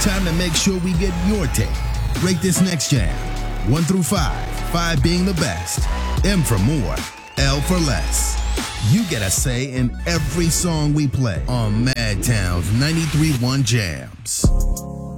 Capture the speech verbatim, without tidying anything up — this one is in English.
Time to make sure we get your take. Rate this next jam. One through five. Five being the best. M for more. L for less. You get a say in every song we play on Madtown's ninety-three point one Jams.